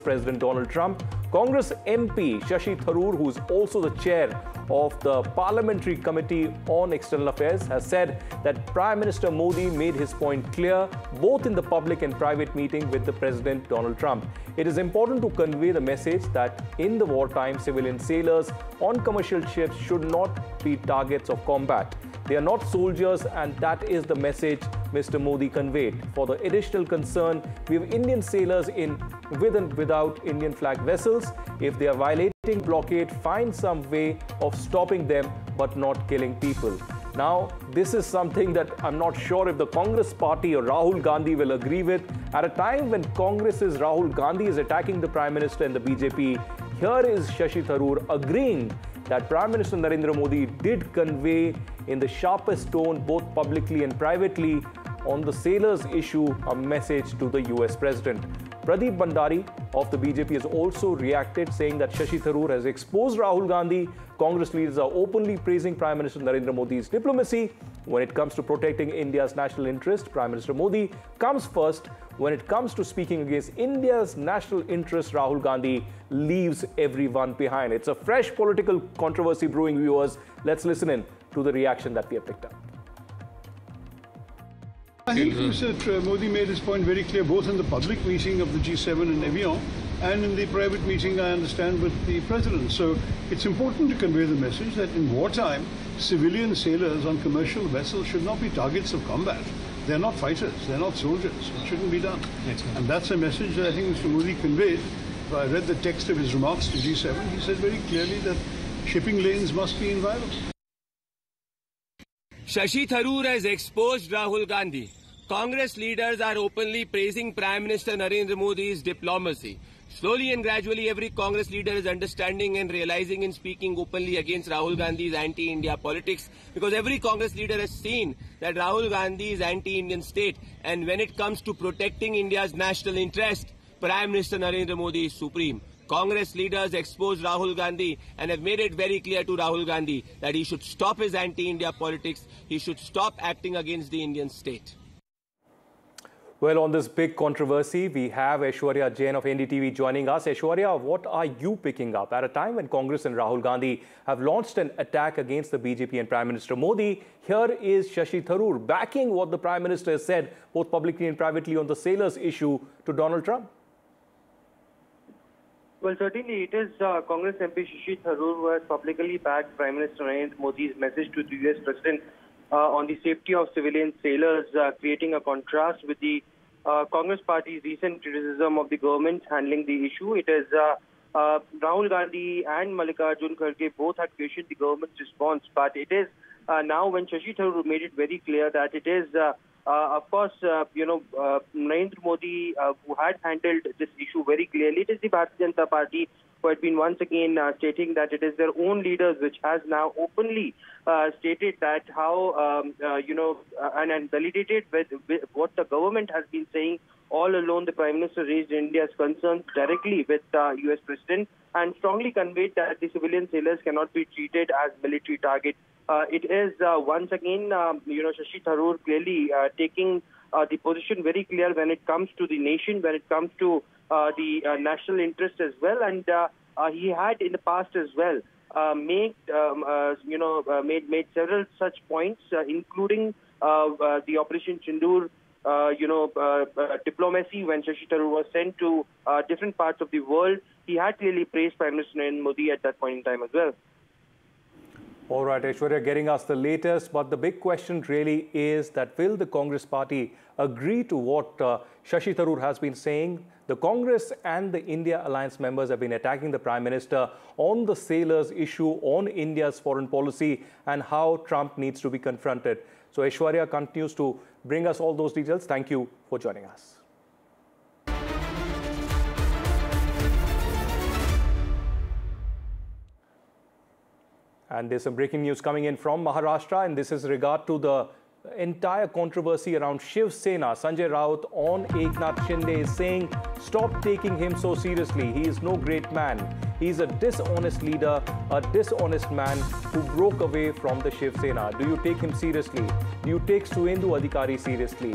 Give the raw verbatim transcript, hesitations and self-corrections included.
President Donald Trump. Congress M P Shashi Tharoor, who is also the chair of the Parliamentary Committee on External Affairs, has said that Prime Minister Modi made his point clear both in the public and private meeting with the President Donald Trump. It is important to convey the message that in the wartime, civilian sailors on commercial ships should not be targets of combat. They are not soldiers, and that is the message Mister Modi conveyed. For the additional concern, we have Indian sailors in with and without Indian flag vessels. If they are violating blockade, find some way of stopping them but not killing people. Now, this is something that I'm not sure if the Congress party or Rahul Gandhi will agree with. At a time when Congress's Rahul Gandhi is attacking the Prime Minister and the B J P, here is Shashi Tharoor agreeing that Prime Minister Narendra Modi did convey in the sharpest tone, both publicly and privately, on the sailors issue, a message to the U S President. Pradeep Bhandari of the B J P has also reacted, saying that Shashi Tharoor has exposed Rahul Gandhi. Congress leaders are openly praising Prime Minister Narendra Modi's diplomacy. When it comes to protecting India's national interest, Prime Minister Modi comes first. When it comes to speaking against India's national interest, Rahul Gandhi leaves everyone behind. It's a fresh political controversy brewing, viewers. Let's listen in to the reaction that we have picked up. I think Mister Modi made his point very clear, both in the public meeting of the G seven in Evian and in the private meeting, I understand, with the President. So it's important to convey the message that in wartime, civilian sailors on commercial vessels should not be targets of combat. They're not fighters, they're not soldiers. It shouldn't be done. Excellent. And that's a message that I think Mister Modi conveyed. I read the text of his remarks to G seven. He said very clearly that shipping lanes must be inviolate. Shashi Tharoor has exposed Rahul Gandhi. Congress leaders are openly praising Prime Minister Narendra Modi's diplomacy. Slowly and gradually, every Congress leader is understanding and realizing and speaking openly against Rahul Gandhi's anti-India politics, because every Congress leader has seen that Rahul Gandhi is anti-Indian state, and when it comes to protecting India's national interest, Prime Minister Narendra Modi is supreme. Congress leaders exposed Rahul Gandhi and have made it very clear to Rahul Gandhi that he should stop his anti-India politics, he should stop acting against the Indian state. Well, on this big controversy, we have Aishwarya Jain of N D T V joining us. Aishwarya, what are you picking up at a time when Congress and Rahul Gandhi have launched an attack against the B J P and Prime Minister Modi? Here is Shashi Tharoor backing what the Prime Minister has said, both publicly and privately, on the sailors issue to Donald Trump. Well, certainly it is uh, Congress M P Shashi Tharoor who has publicly backed Prime Minister Narendra Modi's message to the U S President uh, on the safety of civilian sailors, uh, creating a contrast with the uh, Congress Party's recent criticism of the government handling the issue. It is uh, uh, Rahul Gandhi and Mallikarjun Kharge both had questioned the government's response, but it is uh, now when Shashi Tharoor made it very clear that it is uh, Uh, of course, uh, you know, uh, Narendra Modi, uh, who had handled this issue very clearly. It is the Bharatiya Janata Party who had been once again uh, stating that it is their own leaders which has now openly uh, stated that how, um, uh, you know, uh, and, and validated with, with what the government has been saying all along. The Prime Minister raised India's concerns directly with the uh, U S President and strongly conveyed that the civilian sailors cannot be treated as military targets. Uh, it is uh, once again, um, you know, Shashi Tharoor clearly uh, taking uh, the position very clear when it comes to the nation, when it comes to uh, the uh, national interest as well. And uh, uh, he had in the past as well uh, made, um, uh, you know, uh, made made several such points, uh, including uh, uh, the Operation Sindoor, uh, you know, uh, uh, diplomacy. When Shashi Tharoor was sent to uh, different parts of the world, he had clearly praised Prime Minister Narendra Modi at that point in time as well. All right, Aishwarya, getting us the latest. But the big question really is that will the Congress party agree to what uh, Shashi Tharoor has been saying? The Congress and the India Alliance members have been attacking the Prime Minister on the sailors issue, on India's foreign policy, and how Trump needs to be confronted. So Aishwarya continues to bring us all those details. Thank you for joining us. And there's some breaking news coming in from Maharashtra, and this is regard to the entire controversy around Shiv Sena. Sanjay Raut on Eknath Shinde is saying, stop taking him so seriously. He is no great man. He's a dishonest leader, a dishonest man who broke away from the Shiv Sena. Do you take him seriously? Do you take Suvendu Adhikari seriously?